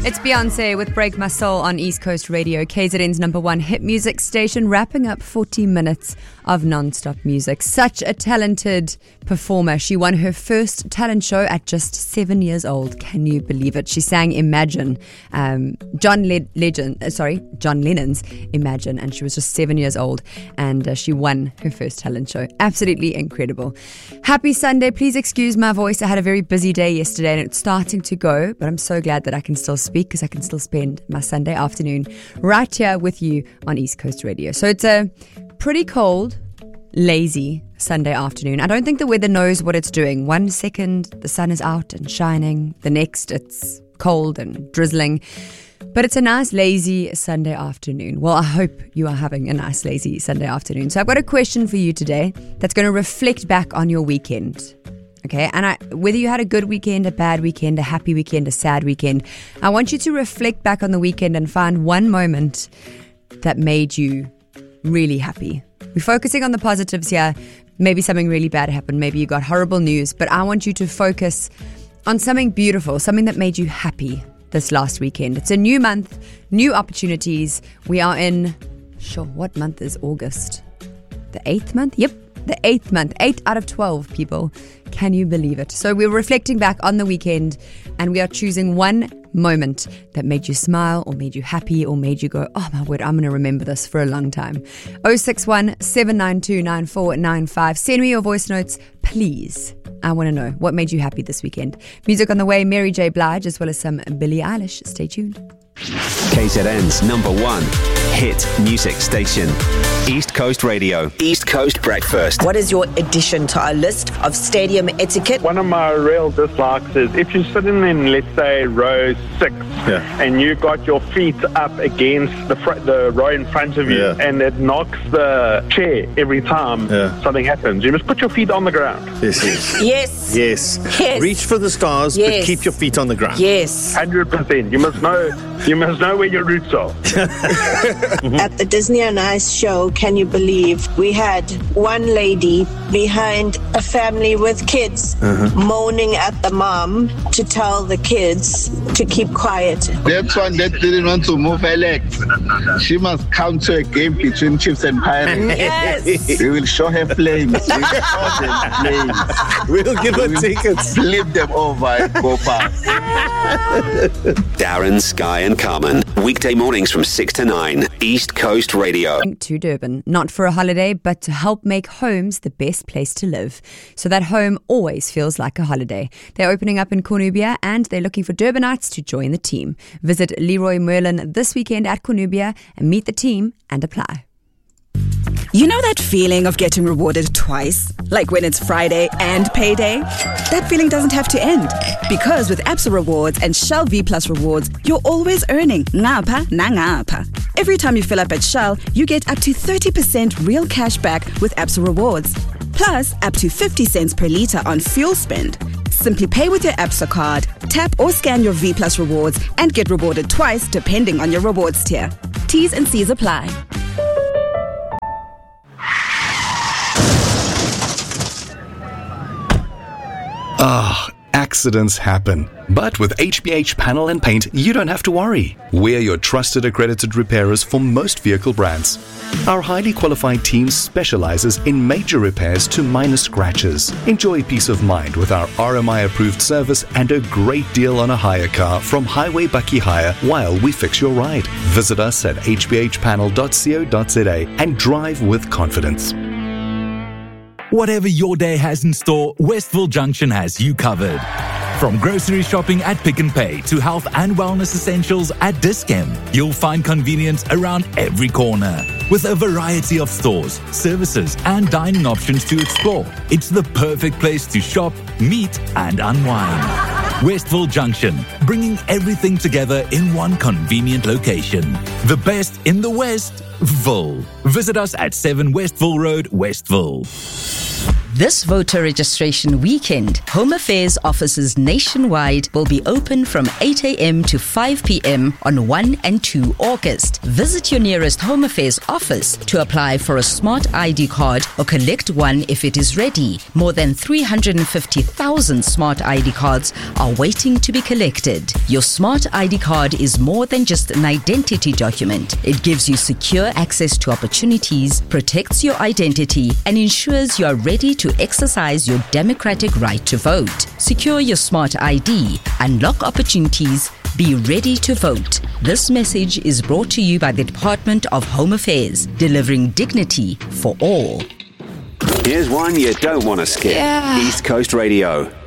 It's Beyonce with Break My Soul on East Coast Radio, KZN's #1 hit music station, wrapping up 40 minutes of non-stop music. Such a talented performer. She won her first talent show at just 7 years old. Can you believe it? She sang Imagine, John Lennon's Imagine, and she was just 7 years old, and she won her first talent show. Absolutely incredible. Happy Sunday. Please excuse my voice. I had a very busy day yesterday, and it's starting to go, but I'm so glad that I can still speak because I can still spend my Sunday afternoon right here with you on East Coast Radio. So it's a pretty cold, lazy Sunday afternoon. I don't think the weather knows what it's doing. 1 second the sun is out and shining, the next it's cold and drizzling. But it's a nice, lazy Sunday afternoon. Well, I hope you are having a nice, lazy Sunday afternoon. So I've got a question for you today that's going to reflect back on your weekend. Okay, and whether you had a good weekend, a bad weekend, a happy weekend, a sad weekend, I want you to reflect back on the weekend and find one moment that made you really happy. We're focusing on the positives here. Maybe something really bad happened. Maybe you got horrible news. But I want you to focus on something beautiful, something that made you happy this last weekend. It's a new month, new opportunities. We are in, what month is August? The 8th month? Yep. The 8th month, 8 out of 12 people. Can you believe it? So we're reflecting back on the weekend and we are choosing one moment that made you smile or made you happy or made you go, oh my word, I'm going to remember this for a long time. 061 792 9495. Send me your voice notes, please. I want to know what made you happy this weekend. Music on the way, Mary J. Blige, as well as some Billie Eilish. Stay tuned. KZN's #1 hit music station. East Coast Radio. East Coast Breakfast. What is your addition to our list of stadium etiquette? One of my real dislikes is if you're sitting in, let's say, row 6, and you got your feet up against the row in front of you, and it knocks the chair every time something happens. You must put your feet on the ground. Yes. Reach for the stars, but keep your feet on the ground. 100%. You must know where your roots are. At the Disney on Ice show, can you believe we had one lady behind a family with kids moaning at the mom to tell the kids to keep quiet. That one that didn't want to move her legs. She must come to a game between Chiefs and Pirates. Yes. We will show her flames. We'll give her tickets. Flip them over and go past. Darren, Sky and Carmen. Weekday mornings from 6 to 9. East Coast Radio. To Durban, not for a holiday, but to help make homes the best place to live, so that home always feels like a holiday. They're opening up in Cornubia and they're looking for Durbanites to join the team. Visit Leroy Merlin this weekend at Cornubia and meet the team and apply. You know that feeling of getting rewarded twice? Like when it's Friday and payday? That feeling doesn't have to end. Because with Absa Rewards and Shell V Plus Rewards, you're always earning ngapha na ngapha. Every time you fill up at Shell, you get up to 30% real cash back with Absa Rewards. Plus, up to 50 cents per litre on fuel spend. Simply pay with your Absa card, tap or scan your V Plus Rewards, and get rewarded twice depending on your rewards tier. T's and C's apply. Accidents happen. But with HBH Panel and Paint, you don't have to worry. We're your trusted accredited repairers for most vehicle brands. Our highly qualified team specializes in major repairs to minor scratches. Enjoy peace of mind with our RMI-approved service and a great deal on a hire car from Highway Bucky Hire while we fix your ride. Visit us at hbhpanel.co.za and drive with confidence. Whatever your day has in store, Westville Junction has you covered. From grocery shopping at Pick n Pay to health and wellness essentials at Dis-Chem, you'll find convenience around every corner. With a variety of stores, services and dining options to explore, it's the perfect place to shop, meet and unwind. Westville Junction, bringing everything together in one convenient location. The best in the Westville. Visit us at 7 Westville Road, Westville. This voter registration weekend, Home Affairs offices nationwide will be open from 8 a.m. to 5 p.m. on 1 and 2 August. Visit your nearest Home Affairs office to apply for a smart ID card or collect one if it is ready. More than 350,000 smart ID cards are waiting to be collected. Your smart ID card is more than just an identity document. It gives you secure access to opportunities, protects your identity, and ensures you are ready to exercise your democratic right to vote. Secure your smart ID, unlock opportunities, be ready to vote. This message is brought to you by the Department of Home Affairs, delivering dignity for all. Here's one you don't want to skip. East Coast Radio.